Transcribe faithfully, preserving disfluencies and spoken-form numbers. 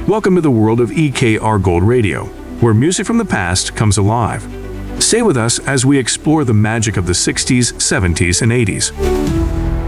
Welcome to the world of E K R Gold Radio, where music from the past comes alive. Stay with us as we explore the magic of the sixties, seventies, and eighties.